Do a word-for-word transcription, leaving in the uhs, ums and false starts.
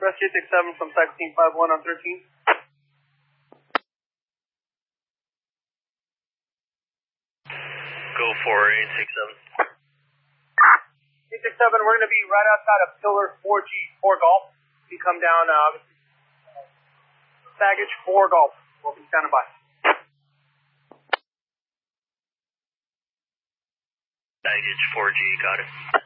Rescue six seven from Cycle Team five one on thirteen. Go for eight six seven. eight six seven, we're going to be right outside of Pillar four G, four Golf. You come down, uh, baggage four Golf. We'll be standing by. Baggage four G, got it.